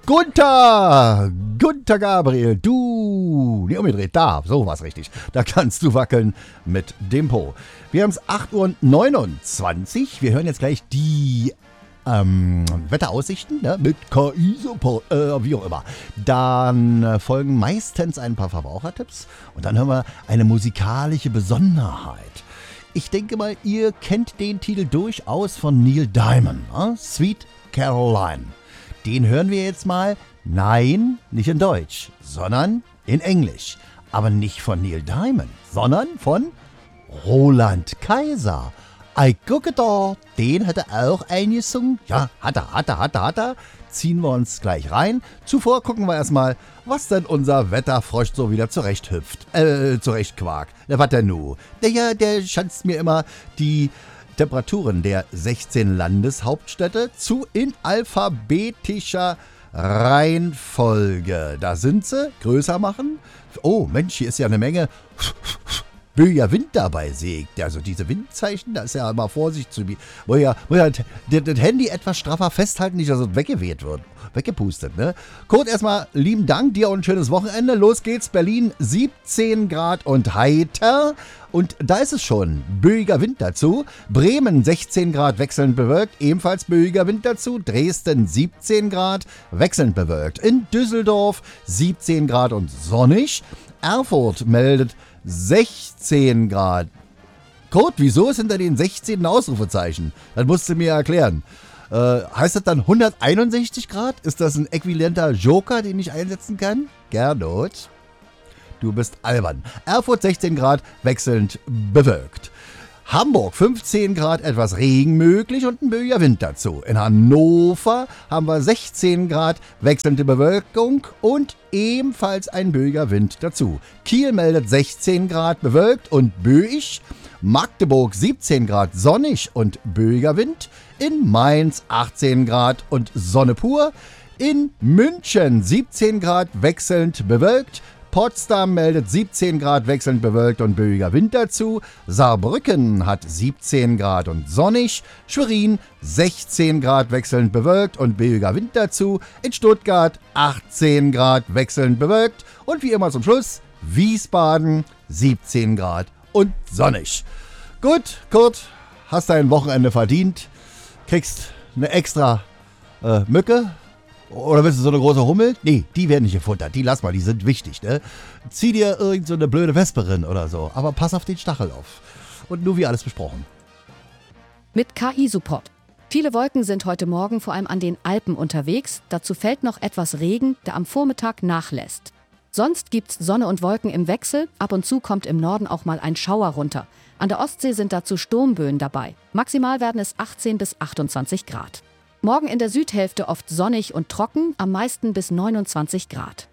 Gunther Gabriel, umgedreht, so war's richtig. Da kannst du wackeln mit dem Po. Wir haben es 8:29 Uhr. Wir hören jetzt gleich die Wetteraussichten, ne, mit KI-Support, wie auch immer. Dann folgen meistens ein paar Verbrauchertipps und dann hören wir eine musikalische Besonderheit. Ich denke mal, ihr kennt den Titel durchaus von Neil Diamond, Sweet Caroline. Den hören wir jetzt mal, nein, nicht in Deutsch, sondern in Englisch. Aber nicht von Neil Diamond, sondern von Roland Kaiser. I gucke da, den hat er auch eingesungen. Ja, hat er. Ziehen wir uns gleich rein. Zuvor gucken wir erstmal, was denn unser Wetterfrosch so wieder zurechtquakt. Was denn nu? Der schanzt mir immer die Temperaturen der 16 Landeshauptstädte zu in alphabetischer Reihenfolge. Da sind sie. Größer machen. Oh, Mensch, hier ist ja eine Menge böiger Wind dabei, sehe ich. Also diese Windzeichen, da ist ja immer Vorsicht zu bieten. Muss ja das Handy etwas straffer festhalten, nicht, dass es weggeweht wird. Weggepustet, ne? Kurt, erstmal lieben Dank, dir und ein schönes Wochenende. Los geht's, Berlin 17 Grad und heiter. Und da ist es schon, böiger Wind dazu. Bremen 16 Grad wechselnd bewölkt, ebenfalls böiger Wind dazu. Dresden 17 Grad wechselnd bewölkt. In Düsseldorf 17 Grad und sonnig. Erfurt meldet 16 Grad. Kurt, wieso ist hinter den 16 ein Ausrufezeichen? Das musst du mir erklären. Heißt das dann 161 Grad? Ist das ein äquivalenter Joker, den ich einsetzen kann? Gernot, du bist albern. Erfurt 16 Grad, wechselnd bewölkt. Hamburg 15 Grad, etwas Regen möglich und ein böiger Wind dazu. In Hannover haben wir 16 Grad, wechselnde Bewölkung und ebenfalls ein böiger Wind dazu. Kiel meldet 16 Grad, bewölkt und böig. Magdeburg 17 Grad, sonnig und böiger Wind. In Mainz 18 Grad und Sonne pur. In München 17 Grad, wechselnd bewölkt. Potsdam meldet 17 Grad, wechselnd bewölkt und böiger Wind dazu. Saarbrücken hat 17 Grad und sonnig. Schwerin 16 Grad, wechselnd bewölkt und böiger Wind dazu. In Stuttgart 18 Grad, wechselnd bewölkt. Und wie immer zum Schluss Wiesbaden 17 Grad und sonnig. Gut, Kurt, hast dein Wochenende verdient. Kriegst eine extra Mücke. Oder willst du so eine große Hummel? Nee, die werden nicht gefuttert. Die lass mal, die sind wichtig, ne? Zieh dir irgend so eine blöde Vesperin oder so. Aber pass auf den Stachel auf. Und nur wie alles besprochen. Mit KI-Support. Viele Wolken sind heute Morgen vor allem an den Alpen unterwegs. Dazu fällt noch etwas Regen, der am Vormittag nachlässt. Sonst gibt's Sonne und Wolken im Wechsel. Ab und zu kommt im Norden auch mal ein Schauer runter. An der Ostsee sind dazu Sturmböen dabei. Maximal werden es 18 bis 28 Grad. Morgen in der Südhälfte oft sonnig und trocken, am meisten bis 29 Grad.